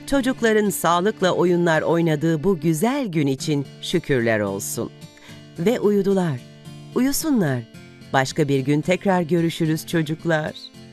Çocukların sağlıkla oyunlar oynadığı bu güzel gün için şükürler olsun. Ve uyudular. Uyusunlar. Başka bir gün tekrar görüşürüz çocuklar.